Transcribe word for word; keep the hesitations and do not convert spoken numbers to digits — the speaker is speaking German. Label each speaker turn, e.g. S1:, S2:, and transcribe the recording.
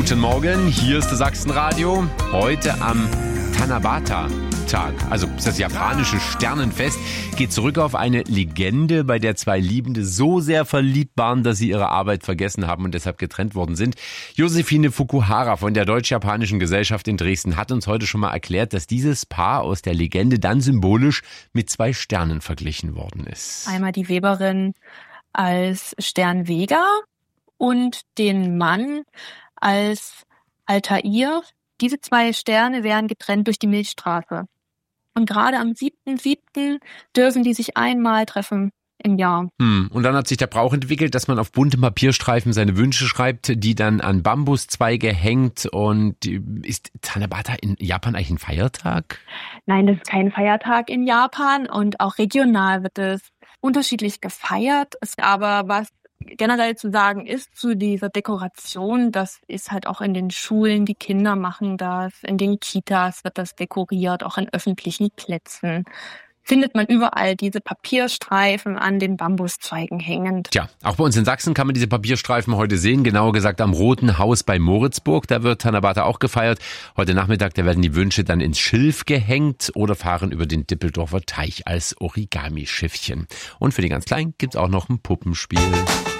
S1: Guten Morgen, hier ist das Sachsenradio. Heute am Tanabata-Tag, also das japanische Sternenfest, geht zurück auf eine Legende, bei der zwei Liebende so sehr verliebt waren, dass sie ihre Arbeit vergessen haben und deshalb getrennt worden sind. Josephine Fukuhara von der Deutsch-Japanischen Gesellschaft in Dresden hat uns heute schon mal erklärt, dass dieses Paar aus der Legende dann symbolisch mit zwei Sternen verglichen worden ist.
S2: Einmal die Weberin als Stern Vega und den Mann als Altair. Diese zwei Sterne werden getrennt durch die Milchstraße. Und gerade am siebten siebten dürfen die sich einmal treffen im Jahr.
S1: Hm. Und dann hat sich der Brauch entwickelt, dass man auf buntem Papierstreifen seine Wünsche schreibt, die dann an Bambuszweige hängt. Und ist Tanabata in Japan eigentlich ein Feiertag?
S2: Nein, das ist kein Feiertag in Japan und auch regional wird es unterschiedlich gefeiert. Aber was generell zu sagen ist zu dieser Dekoration, das ist halt auch in den Schulen, die Kinder machen das, in den Kitas wird das dekoriert, auch an öffentlichen Plätzen findet man überall diese Papierstreifen an den Bambuszweigen hängend.
S1: Tja, auch bei uns in Sachsen kann man diese Papierstreifen heute sehen, genauer gesagt am Roten Haus bei Moritzburg, da wird Tanabata auch gefeiert. Heute Nachmittag, da werden die Wünsche dann ins Schilf gehängt oder fahren über den Dippeldorfer Teich als Origami-Schiffchen. Und für die ganz Kleinen gibt's auch noch ein Puppenspiel.